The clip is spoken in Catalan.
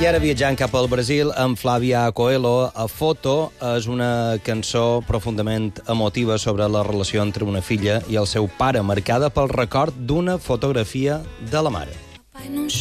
I ara viatjant cap al Brasil amb Flávia Coelho. A Foto és una cançó profundament emotiva sobre la relació entre una filla i el seu pare, marcada pel record d'una fotografia de la mare.